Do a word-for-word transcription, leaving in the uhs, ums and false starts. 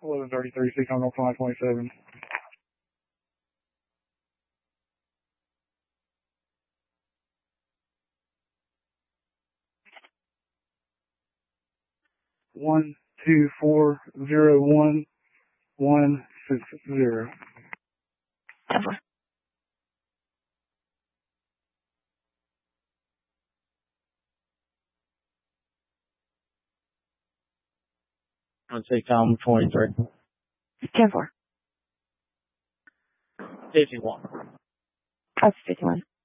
eleven thirty-three, six on five twenty-seven. One two four zero one one six zero. ten four. I'll take Tom twenty-three. ten four. fifty-one. That's fifty-one.